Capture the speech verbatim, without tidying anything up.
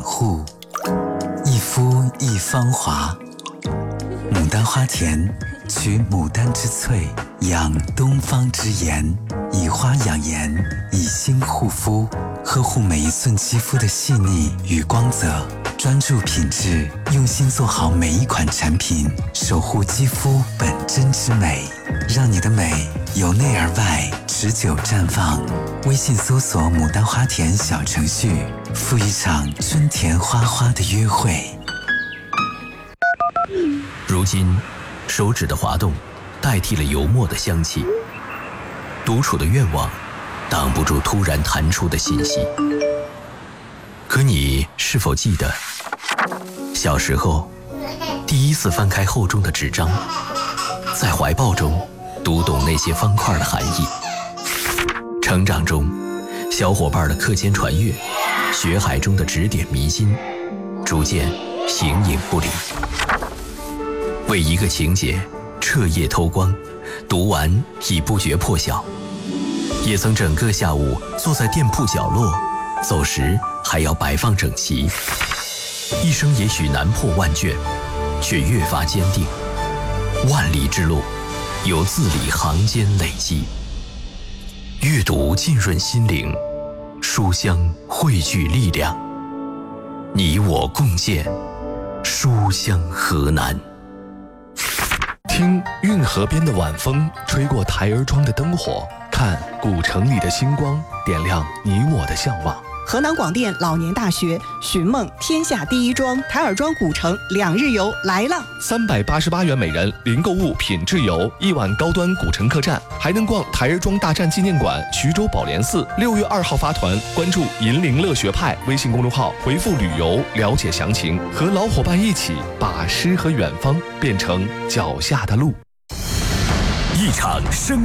护，一肤一芳华。牡丹花田取牡丹之萃，养东方之颜，以花养颜，以心护肤，呵护每一寸肌肤的细腻与光泽，专注品质，用心做好每一款产品，守护肌肤本真之美，让你的美由内而外持久绽放。微信搜索牡丹花田小程序，赴一场春田花花的约会。 如今，手指的滑动代替了油墨的香气，独处的愿望挡不住突然弹出的信息。可你是否记得，小时候第一次翻开厚重的纸张，在怀抱中读懂那些方块的含义？成长中，小伙伴的课间传阅，学海中的指点迷津，逐渐形影不离。为一个情节彻夜偷光，读完已不觉破晓。也曾整个下午坐在店铺角落，走时还要摆放整齐。一生也许难破万卷，却越发坚定。万里之路，由字里行间累积。阅读浸润心灵，书香汇聚力量。你我共建书香河南。 听运河边的晚风吹过台儿庄的灯火，看古城里的星光点亮你我的向往。 河南广电老年大学寻梦天下第一庄台儿庄古城两日游来了， 三百八十八元每人，零购物品质游，一晚高端古城客栈，还能逛台儿庄大战纪念馆、徐州宝莲寺。六月二号发团，关注银铃乐学派微信公众号，回复旅游了解详情，和老伙伴一起把诗和远方变成脚下的路。 一场生